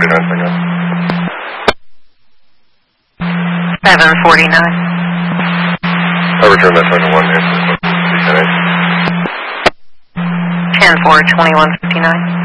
749 749. I'll return that 7-1 answer. 10-4, 2159.